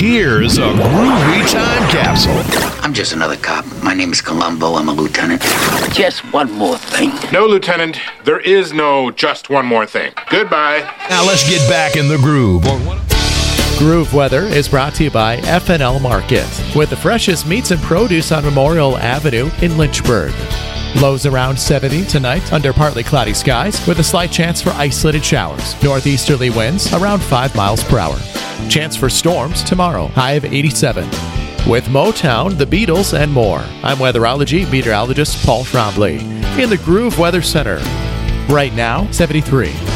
Here's a groovy time capsule. I'm just another cop. My name is Columbo. I'm a lieutenant. Just one more thing. No, Lieutenant. There is no just one more thing. Goodbye. Now let's get back in the groove. Groove Weather is brought to you by F&L Market, with the freshest meats and produce on Memorial Avenue in Lynchburg. Lows around 70 tonight under partly cloudy skies with a slight chance for isolated showers. Northeasterly winds around 5 miles per hour. Chance for storms tomorrow, high of 87. With Motown, the Beatles, and more. I'm weatherology meteorologist Paul Trombley in the Groove Weather Center. Right now, 73.